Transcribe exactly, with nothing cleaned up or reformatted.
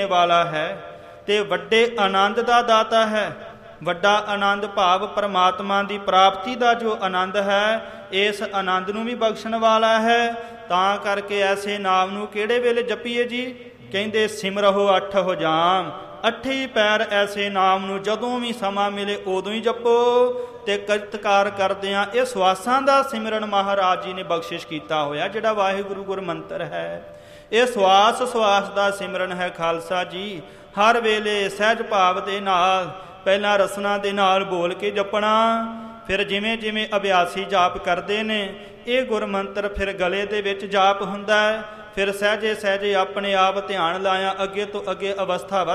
ਵਾਲਾ ਹੈ ਤੇ ਵੱਡੇ ਆਨੰਦ ਦਾ ਦਾਤਾ ਹੈ। ਵੱਡਾ ਆਨੰਦ ਭਾਵ ਪਰਮਾਤਮਾ ਦੀ ਪ੍ਰਾਪਤੀ ਦਾ ਜੋ ਆਨੰਦ ਹੈ, ਇਸ ਆਨੰਦ ਨੂੰ ਵੀ ਬਖਸ਼ਣ ਵਾਲਾ ਹੈ। ਤਾਂ ਕਰਕੇ ਐਸੇ ਨਾਮ ਨੂੰ ਕਿਹੜੇ ਵੇਲੇ ਜਪੀਏ ਜੀ? ਕਹਿੰਦੇ ਸਿਮਰਹੁ ਅੱਠ ਹੁਜਾਮ। ਅੱਠੀ ਪੈਰ ਐਸੇ ਨਾਮ ਨੂੰ ਜਦੋਂ ਵੀ ਸਮਾਂ ਮਿਲੇ ਉਦੋਂ ਹੀ ਜਪੋ। ਤੇ ਕਿਰਤਕਾਰ ਕਰਦਿਆਂ ਇਹ ਸਵਾਸਾਂ ਦਾ ਸਿਮਰਨ ਮਹਾਰਾਜ ਜੀ ਨੇ ਬਖਸ਼ਿਸ਼ ਕੀਤਾ ਹੋਇਆ, ਜਿਹੜਾ ਵਾਹਿਗੁਰੂ ਗੁਰ ਮੰਤਰ ਹੈ। ਇਹ ਸਵਾਸ ਸਵਾਸ ਦਾ ਸਿਮਰਨ ਹੈ ਖਾਲਸਾ ਜੀ। ਹਰ ਵੇਲੇ ਸਹਿਜ ਭਾਵ ਦੇ ਨਾਲ ਪਹਿਲਾਂ ਰਸਨਾ ਦੇ ਨਾਲ ਬੋਲ ਕੇ ਜਪਣਾ, ਫਿਰ ਜਿਵੇਂ ਜਿਵੇਂ ਅਭਿਆਸੀ ਜਾਪ ਕਰਦੇ ਨੇ ਇਹ ਗੁਰਮੰਤਰ ਫਿਰ ਗਲੇ ਦੇ ਵਿੱਚ ਜਾਪ ਹੁੰਦਾ ਹੈ। ਫਿਰ ਸਹਿਜੇ ਸਹਿਜੇ ਆਪਣੇ ਆਪ ਧਿਆਨ ਲਾਇਆ, ਅੱਗੇ ਤੋਂ ਅੱਗੇ ਅਵਸਥਾ